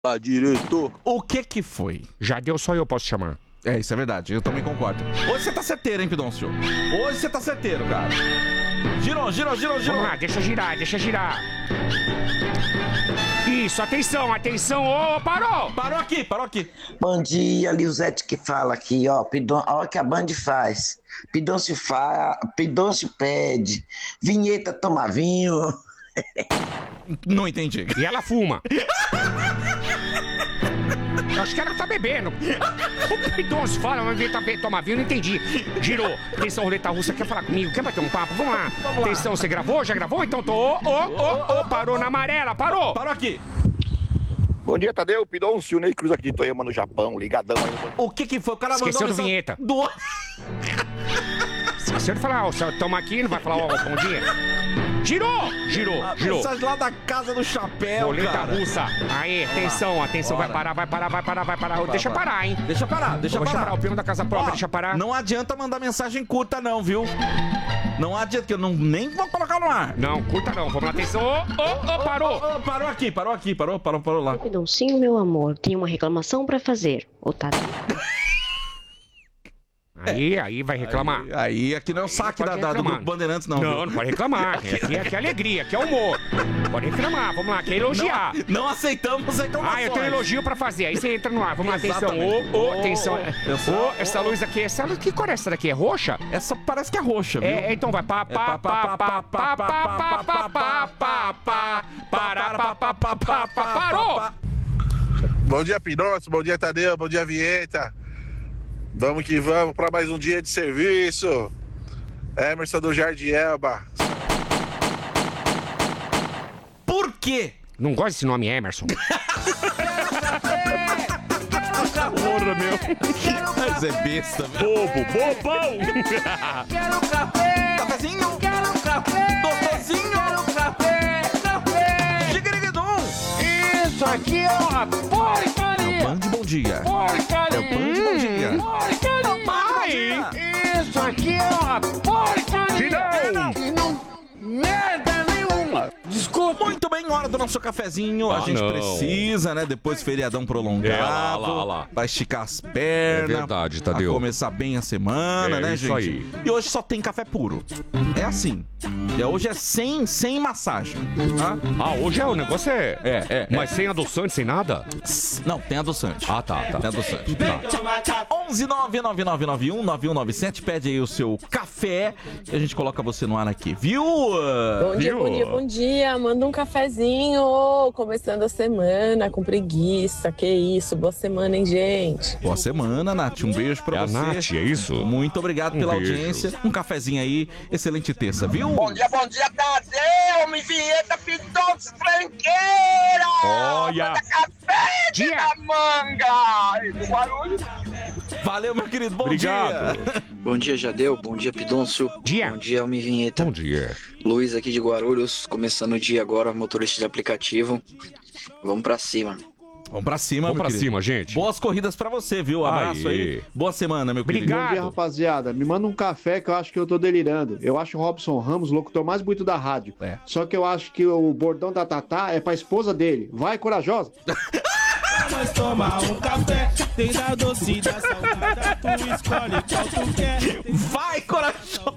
Fala, diretor. O que foi? Jadeu só eu posso chamar. É, isso é verdade, eu também concordo. Hoje você tá certeiro, hein, Pidoncio? Hoje você tá certeiro, cara. Girou. Vamos lá, deixa girar. Isso, atenção, ô, parou! Parou aqui. Bom dia, Liusete que fala aqui, ó. Ó o que a Band faz. Pidoncio pede. Vinheta toma vinho. Não entendi. E ela fuma. Eu acho que ela tá bebendo. O Pidoncio fala, mas toma vinho, não entendi. Girou. Atenção, roleta russa, quer falar comigo? Quer bater um papo? Vamos lá. Atenção, você gravou? Já gravou? Então tô. Parou na amarela, parou. Parou aqui. Bom dia, Tadeu. Pidoncio, Ney Cruz aqui de Toyama, no Japão, ligadão aí. O que foi? O cara Esqueceu mandou do vinheta. Esqueceu de falar, ó, toma aqui, não vai falar, ó, bom dia. Girou. Mensagem lá da casa do chapéu, Roleta cara. russa. Aí, atenção, vai parar. Deixa parar, hein? Deixa parar. O peão da casa própria, deixa parar. Não adianta mandar mensagem curta não, viu? Não adianta, que eu nem vou colocar no ar. Não, curta não. Vamos lá, atenção. Parou. Parou aqui, parou lá. Pidoncinho, meu amor, tenho uma reclamação pra fazer. Ô, Tadeu. Aí vai reclamar. Aí aqui não é o saque do Grupo Bandeirantes, não. Não pode reclamar. Aqui é alegria, aqui é humor. Pode reclamar, vamos lá, quer elogiar. Não aceitamos reclamações. Eu tenho elogio pra fazer. Aí você entra no ar. Vamos lá, atenção. Atenção. Essa luz aqui, que cor é essa daqui? É roxa? Essa parece que é roxa, viu? Então vai. Parou! Bom dia, Pidoncio. Bom dia, Tadeu. Bom dia, Vinheta. Vamos que vamos para mais um dia de serviço. Emerson do Jardim Elba. Por quê? Não gosto desse nome, Emerson. Porra, meu. Mas é besta, velho. Bobão. Quero café. Cafezinho. Quero café. Gostosinho. Quero café. Jigariguidum. Isso aqui é uma porcaria. Band Bom Dia. Porcaria. É o Band Bom Dia. Porcaria. Isso aqui é uma porcaria. Não. Merda nenhuma. Desculpa. Muito bem, hora do nosso cafezinho. A gente precisa, né? Depois feriadão prolongado. Lá. Vai esticar as pernas. É verdade, Tadeu. Vai começar bem a semana, né, isso gente? aí. E hoje só tem café puro. É assim. Hoje é sem massagem. Tá? Hoje o negócio é. Mas sem adoçante, sem nada? Não, tem adoçante. Tá. Tem adoçante. 11999919197. Pede aí o seu café e a gente coloca você no ar aqui, viu? Bom dia. Manda um cafezinho. Começando a semana com preguiça. Que isso. Boa semana, hein, gente? Boa semana, Nath. Um beijo pra você. A Nath, é isso? Muito obrigado pela beijo. audiência. Um cafezinho aí. Excelente terça, viu? Bom dia, Tadeu. Me vinheta Pidoncio Franqueira. Olha. Manda café Dia. da manga. E do barulho. Valeu, meu querido. Bom Obrigado. dia. Bom dia, Jadeu. Bom dia, Pidoncio. Dia. Bom dia, Almi Vinheta. Bom dia. Luiz aqui de Guarulhos, começando o dia agora, motorista de aplicativo. Vamos pra cima. Vamos pra cima, Vamos meu pra querido. cima, gente. Boas corridas pra você, viu? Abraço aí. Boa semana, meu querido. Obrigado. Bom dia, rapaziada. Me manda um café que eu acho que eu tô delirando. Eu acho o Robson Ramos o locutor mais bonito da rádio. É. Só que eu acho que o bordão da Tatá é pra esposa dele. Vai, corajosa. Nós tomar um café, tem da doce da salgada, tu escolhe qual tu quer. Vai, coração.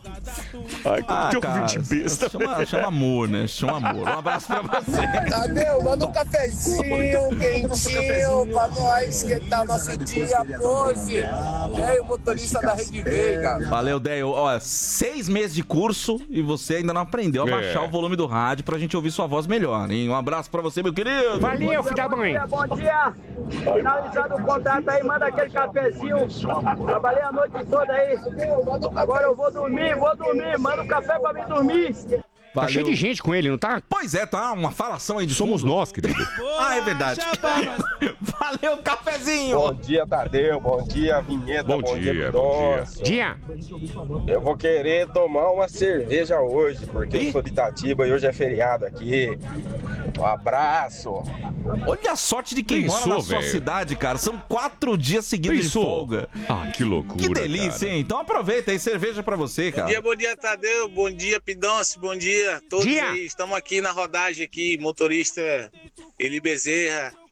Que ouvinte besta. Chama amor, né? Chama amor. Um abraço pra você. Tadeu, manda um cafezinho quentinho pra nós esquentar nosso dia hoje. E aí, o motorista da Rede Veiga. Valeu, Deio. Ó, 6 meses de curso e você ainda não aprendeu a baixar o volume do rádio pra gente ouvir sua voz melhor, hein? Um abraço pra você, meu querido. Valeu, filho da mãe. Bom dia. Finalizando o contrato aí, manda aquele cafezinho. Trabalhei a noite toda aí. Agora eu vou dormir. Manda um café pra mim dormir. Tá cheio de gente com ele, não tá? Pois é, tá uma falação aí de Somos fundo. nós, querido. É verdade. Valeu, cafezinho. Bom dia, Tadeu. Bom dia, Vinheta. Bom dia. Pidoncio. Dia. Eu vou querer tomar uma cerveja hoje, porque eu sou de Itatiba e hoje é feriado aqui. Um abraço. Olha a sorte de quem Pensou, mora na sua velho? cidade, cara. São 4 dias seguidos de folga. Que loucura. Que delícia, hein? Então aproveita aí, cerveja pra você, cara. Bom dia, Tadeu. Bom dia, Pidoncio. Bom dia, todos Dia. aí. Estamos aqui na rodagem aqui, motorista Eli Bezerra.